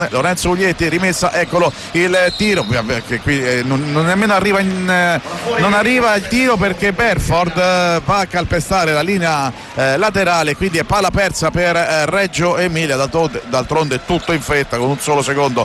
Lorenzo Uglietti, rimessa, eccolo il tiro, che qui non nemmeno arriva non arriva il tiro perché Berford va a calpestare la linea laterale, quindi è palla persa per Reggio Emilia. D'altronde tutto in fretta, con un solo secondo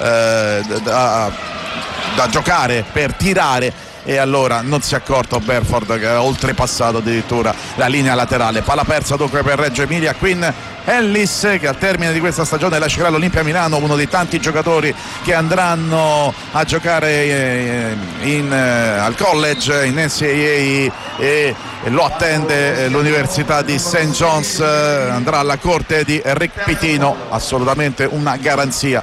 da giocare per tirare, e allora non si è accorto Berford che ha oltrepassato addirittura la linea laterale. Palla persa dunque per Reggio Emilia. Quinn Ellis, che al termine di questa stagione lascerà l'Olimpia Milano, uno dei tanti giocatori che andranno a giocare al college in NCAA, e lo attende l'Università di St. John's. Andrà alla corte di Rick Pitino, assolutamente una garanzia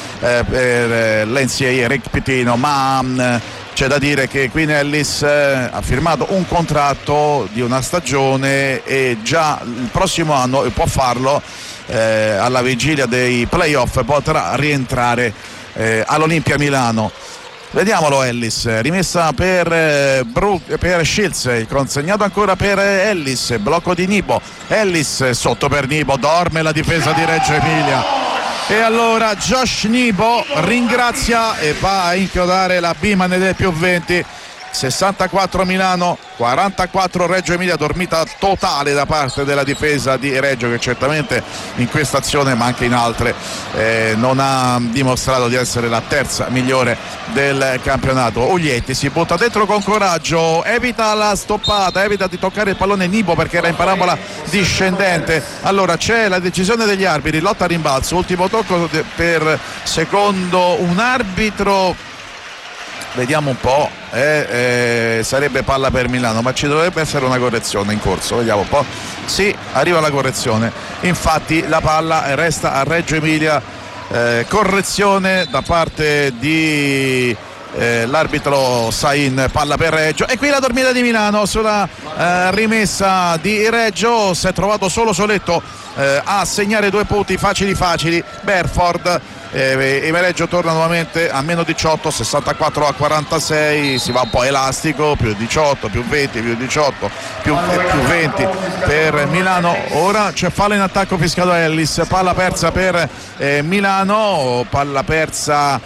per l'NCAA Rick Pitino, ma c'è da dire che Quinn Ellis ha firmato un contratto di una stagione e già il prossimo anno può farlo, alla vigilia dei playoff potrà rientrare all'Olimpia Milano. Vediamolo Ellis, rimessa per Shields, consegnato ancora per Ellis, blocco di Nibo, Ellis sotto per Nibo, dorme la difesa di Reggio Emilia. E allora Josh Nibo ringrazia e va a inchiodare la Biman del +20. 64 Milano, 44 Reggio Emilia. Dormita totale da parte della difesa di Reggio, che certamente in questa azione ma anche in altre non ha dimostrato di essere la terza migliore del campionato. Uglietti si butta dentro con coraggio, evita la stoppata, evita di toccare il pallone Nibo perché era in parabola discendente. Allora c'è la decisione degli arbitri, lotta a rimbalzo, ultimo tocco per secondo un arbitro. Vediamo un po', sarebbe palla per Milano, ma ci dovrebbe essere una correzione in corso. Vediamo un po'. Sì, arriva la correzione, infatti la palla resta a Reggio Emilia. Correzione da parte di l'arbitro Sain, palla per Reggio. E qui la dormita di Milano sulla rimessa di Reggio. Si è trovato soletto a segnare 2 punti facili. Berford, e Reggio torna nuovamente a meno 18, 64 a 46. Si va un po' elastico, più 18, più 20, più 18, più 20 per Milano. Ora c'è fallo in attacco fischiato a Ellis, palla persa per Milano, palla persa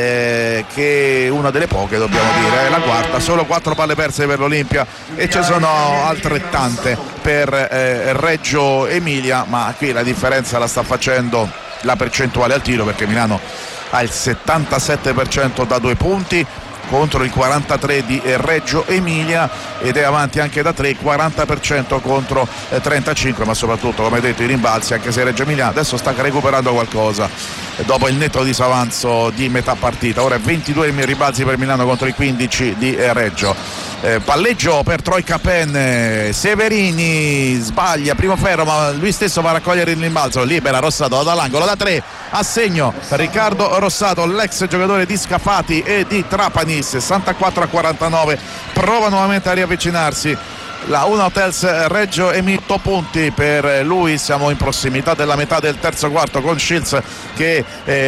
che una delle poche, dobbiamo dire, è la quarta. Solo 4 palle perse per l'Olimpia e ci sono altrettante per Reggio Emilia, ma qui la differenza la sta facendo la percentuale al tiro, perché Milano ha il 77% da 2 punti contro il 43% di Reggio Emilia, ed è avanti anche da 3, 40% contro 35%, ma soprattutto, come detto, i rimbalzi, anche se Reggio Emilia adesso sta recuperando qualcosa dopo il netto disavanzo di metà partita. Ora 22 rimbalzi per Milano contro i 15 di Reggio. Palleggio per Troy Capen, Severini sbaglia, primo ferro, ma lui stesso va a raccogliere il rimbalzo, libera Rossato dall'angolo da 3, a segno Riccardo Rossato, l'ex giocatore di Scafati e di Trapani. 64 a 49, prova nuovamente a riavvicinarsi la Una Hotels Reggio Emilia. 8 punti per lui, siamo in prossimità della metà del terzo quarto con Shields che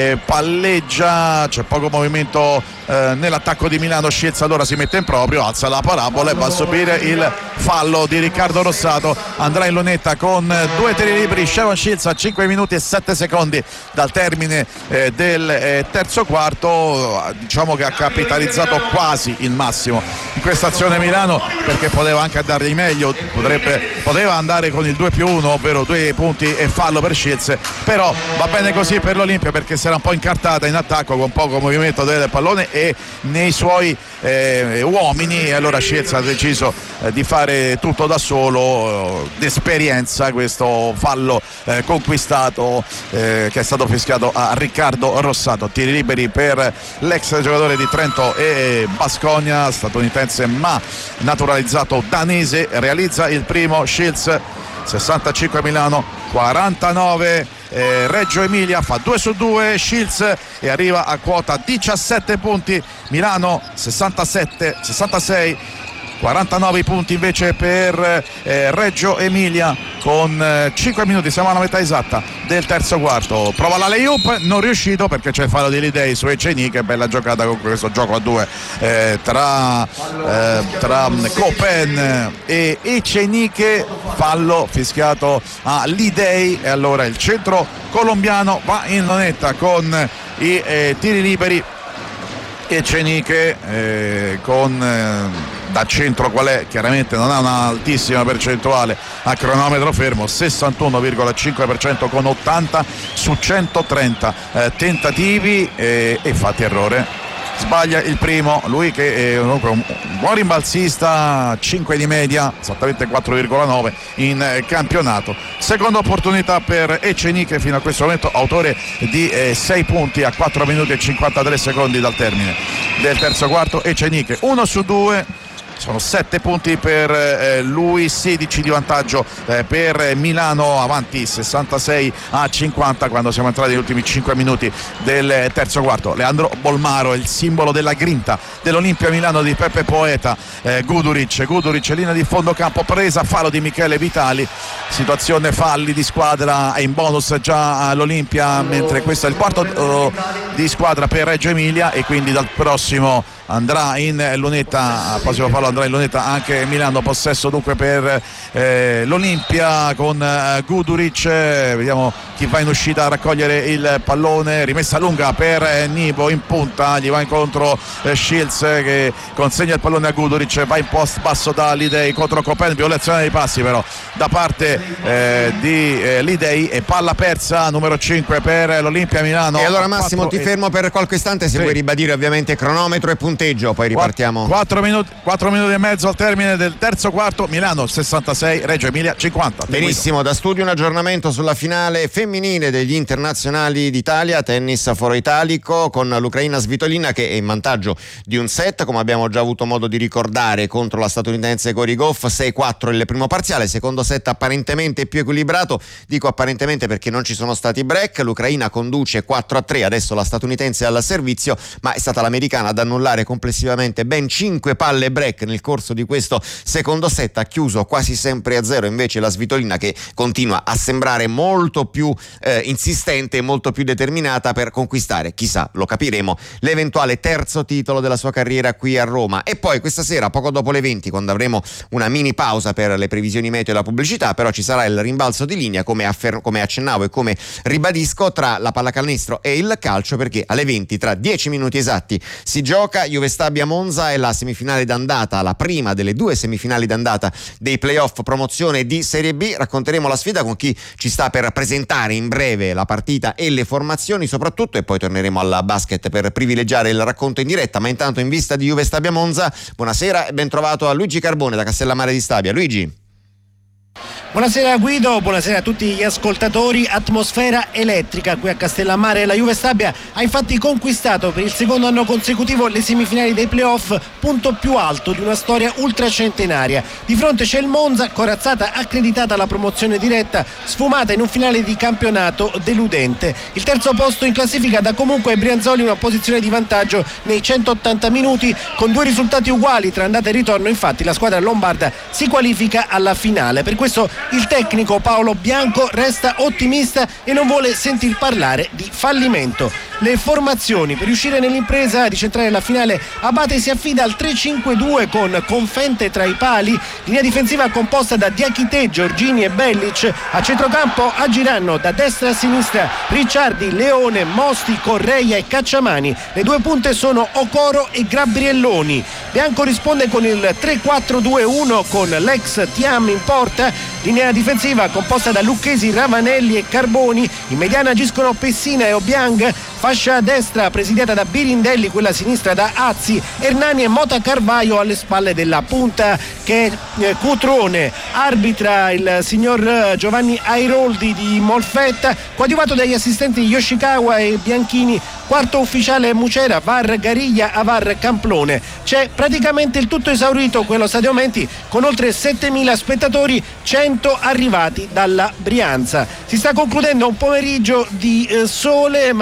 palleggia, c'è poco movimento nell'attacco di Milano. Shields allora si mette in proprio, alza la parabola e va a subire il fallo di Riccardo Rossato. Andrà in lunetta con 2 tiri liberi Sharon Shields a 5 minuti e 7 secondi dal termine del terzo quarto. Diciamo che ha capitalizzato quasi il massimo in questa azione Milano, perché poteva anche andare di meglio, poteva andare con il 2+1, ovvero 2 punti e fallo per Shields, però va bene così per l'Olimpia perché si era un po' incartata in attacco con poco movimento del pallone e nei suoi uomini, e allora Shields ha deciso di fare tutto da solo, d'esperienza, questo fallo conquistato che è stato fischiato a Riccardo Rossato. Tiri liberi per l'ex giocatore di Trento e Baskonia, statunitense ma naturalizzato danese, realizza il primo Shields. 65 Milano, 49 Reggio Emilia, fa 2 su 2 Shields e arriva a quota 17 punti. Milano 66 49 punti invece per Reggio Emilia con 5 minuti, siamo alla metà esatta del terzo quarto. Prova la lay-up, non riuscito perché c'è il fallo di Lidei su Eceniche. Bella giocata con questo gioco a due tra Copen e Eceniche, fallo fischiato a Lidei e allora il centro colombiano va in lunetta con i tiri liberi. Eceniche con da centro qual è? Chiaramente non ha un'altissima percentuale a cronometro fermo, 61,5% con 80 su 130 tentativi e fatti errore. Sbaglia il primo, lui che è un buon rimbalzista, 5 di media, esattamente 4,9 in campionato. Seconda opportunità per Eceniche fino a questo momento, autore di 6 punti a 4 minuti e 53 secondi dal termine del terzo quarto. Eceniche 1 su 2. Sono 7 punti per lui, 16 di vantaggio per Milano, avanti 66-50 quando siamo entrati negli ultimi 5 minuti del terzo quarto. Leandro Bolmaro, il simbolo della grinta dell'Olimpia Milano di Peppe Poeta. Guduric, linea di fondo campo presa, fallo di Michele Vitali, situazione falli di squadra e in bonus già all'Olimpia, mentre questo è il quarto di squadra per Reggio Emilia e quindi dal prossimo andrà in lunetta, al prossimo fallo andrà in lunetta anche Milano. Possesso dunque per l'Olimpia con Guduric, vediamo chi va in uscita a raccogliere il pallone, rimessa lunga per Nibo in punta, gli va incontro Shields che consegna il pallone a Guduric, va in post basso da Lidei contro Copen, violazione dei passi però da parte di Lidei e palla persa numero 5 per l'Olimpia Milano. E allora Massimo ti fermo per qualche istante se vuoi ribadire ovviamente cronometro e punteggio, poi ripartiamo. 4 minuti e mezzo al termine del terzo quarto, Milano 66, Reggio Emilia 50. Benissimo, da studio un aggiornamento sulla finale femminile degli internazionali d'Italia, tennis foro italico, con l'Ucraina Svitolina che è in vantaggio di un set, come abbiamo già avuto modo di ricordare, contro la statunitense Cory Gauff, 6-4 il primo parziale, secondo set apparentemente più equilibrato, dico apparentemente perché non ci sono stati break, l'Ucraina conduce 4-3, adesso la statunitense è al servizio, ma è stata l'americana ad annullare complessivamente ben 5 palle break nel corso di questo secondo set, ha chiuso quasi sempre a 0 invece la Svitolina, che continua a sembrare molto più insistente e molto più determinata per conquistare, chissà, lo capiremo, l'eventuale terzo titolo della sua carriera qui a Roma. E poi questa sera, poco dopo le 20, quando avremo una mini pausa per le previsioni meteo e la pubblicità, però ci sarà il rimbalzo di linea, come accennavo e come ribadisco, tra la pallacanestro e il calcio, perché alle 20, tra 10 minuti esatti, si gioca Juve Stabia Monza, è la semifinale d'andata, la prima delle due semifinali d'andata dei playoff promozione di Serie B. Racconteremo la sfida con chi ci sta per presentare in breve la partita e le formazioni soprattutto, e poi torneremo al basket per privilegiare il racconto in diretta. Ma intanto, in vista di Juve Stabia Monza, buonasera e ben trovato a Luigi Carbone da Castellammare di Stabia. Luigi. Buonasera Guido, buonasera a tutti gli ascoltatori. Atmosfera elettrica qui a Castellammare. La Juve Stabia ha infatti conquistato per il secondo anno consecutivo le semifinali dei playoff, punto più alto di una storia ultracentenaria. Di fronte c'è il Monza, corazzata accreditata alla promozione diretta, sfumata in un finale di campionato deludente. Il terzo posto in classifica dà comunque ai Brianzoli una posizione di vantaggio nei 180 minuti, con due risultati uguali tra andata e ritorno. Infatti la squadra lombarda si qualifica alla finale. Per questo il tecnico Paolo Bianco resta ottimista e non vuole sentir parlare di fallimento. Le formazioni per riuscire nell'impresa di centrare la finale: Abate si affida al 3-5-2 con Confente tra i pali, linea difensiva composta da Diachite, Giorgini e Bellic. A centrocampo agiranno da destra a sinistra Ricciardi, Leone, Mosti, Correia e Cacciamani. Le due punte sono Okoro e Gabrielloni. Bianco risponde con il 3-4-2-1 con l'ex Thiam in porta, linea difensiva composta da Lucchesi, Ravanelli e Carboni. In mediana agiscono Pessina e Obiang, fascia a destra presidiata da Birindelli, quella a sinistra da Azzi, Hernani e Mota Carvaio alle spalle della punta che è Cutrone. Arbitra il signor Giovanni Airoldi di Molfetta, coadiuvato dagli assistenti Yoshikawa e Bianchini. Quarto ufficiale Mucera, VAR Gariglia, AVAR Camplone. C'è praticamente il tutto esaurito quello Stadio Menti, con oltre 7.000 spettatori, 100 arrivati dalla Brianza. Si sta concludendo un pomeriggio di sole, ma spira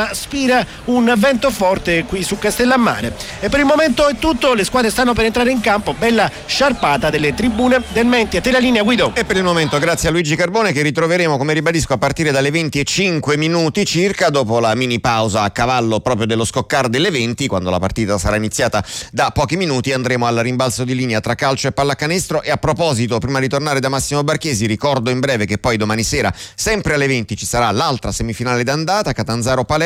tira un vento forte qui su Castellammare. E per il momento è tutto, le squadre stanno per entrare in campo, bella sciarpata delle tribune del Menti. A te la linea, Guido. E per il momento grazie a Luigi Carbone, che ritroveremo, come ribadisco, a partire dalle 20:05 circa, dopo la mini pausa a cavallo proprio dello scoccare delle 20, quando la partita sarà iniziata da pochi minuti. Andremo al rimbalzo di linea tra calcio e pallacanestro. E a proposito, prima di tornare da Massimo Barchesi, ricordo in breve che poi domani sera sempre alle 20 ci sarà l'altra semifinale d'andata, Catanzaro-Palermo.